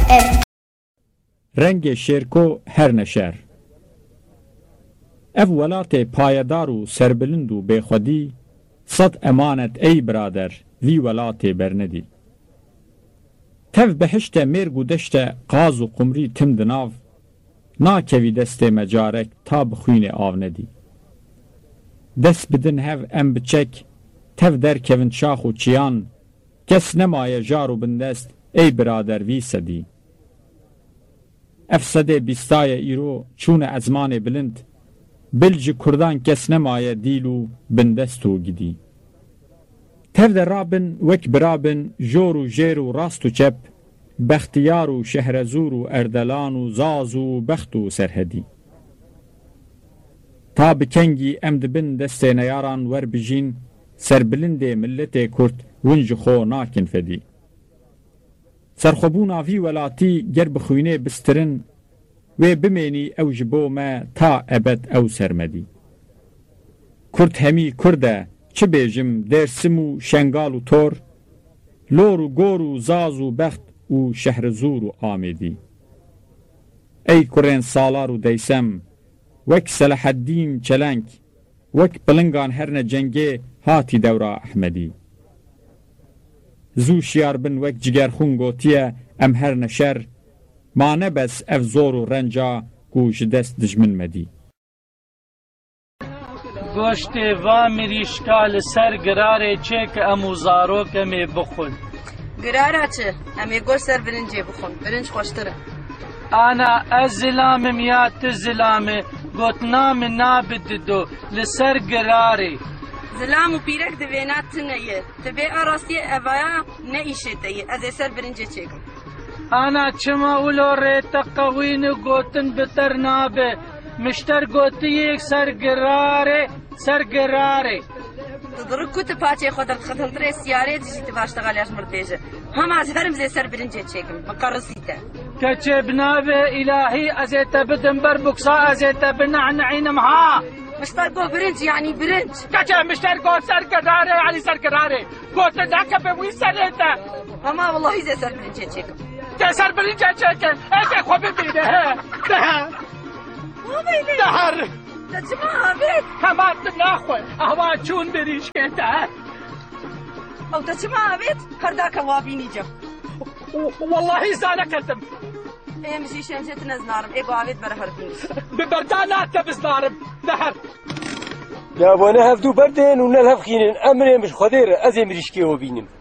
FM. رنگ شیرکو هر نشر اف ولات پایدار و سربلند و بخودی صد امانت ای برادر وی ولات برندی تف بهشت مرگ و دشت قاز و قمری تم دناو ناکوی دست مجارک تا بخوین آو ندی دست بدن هف ام بچک تف در کون شاخ و چیان کس نمای جارو بندست ای برادر وی سدی افسده بیستای ایرو چون ازمان بلند بلج کردان کس نمای دیلو بندستو گدی تف در رابن وک برابن جور و جیر و راست و چپ بختیار و شهرزور و اردلان و زاز و بخت و سرهدی تا بکنگی امد بن دست نیاران ور بجین سربلند ملت کرد ونج خو ناکن فدی سرخبون آفی ولاتی گر بخوینه بسترن و بمینی او جبو ما تا ابد او سرمدی کرد همی کرده چه بیجم درسم و شنگال و تور لور و گور و زاز و بخت و شهرزور و آمدی ای کرین سالار و دیسم وک صلاح الدین چلنگ وک بلنگان هرن جنگه هاتی دورا احمدی زو شیار بن وک جگر خون گوتیه ام هر نشر ما نبس اف زور و رنجا گوش دست دجمن مدی گوشت و مریشکال سر گراره چه که امو زارو کمی بخون گراره چه؟ امی گوش سر برنجه بخون برنج خوشتره انا از زلامم یا تزلامه گوتنام نابددو لسر گراره زلام و پیرک دوینات تنیه تبی آراستی اوایا نیشه تیه از سر برنجه چکم انا چما اولو ریتا قوین گوتن بتر نابه مشتر گوتی یک سرگراره تدرک کت پاچه خود خطنطره سیاره دیجی تباشتغالیاش مرتیجه هم از هرم زی سر برنجه چکم مقرصیته کچه بنابه الهی ازیتا بدن بر بکسا ازیتا بنعنعینم ها مشتر گو برنج يعني برنج كاچا مشتر گو سرگراره يعني سرگراره گوت داك بوي سريتا اما والله زي سر برنج چيكم ده سر برنج چيكم ايه خو ببينه ده دهر ده جماعة بيت كمان ناخو اهوا چون بريش كده او ده جماعة بيت هرداك وابيني جم والله زانكتم ايه مشي شنجت نزنارم ايه باويت برهربين ببردانات بزنارم دهر يا بنا هفدو بردين ونلهف خينين امري مش خدير ازي مريشكي وبينم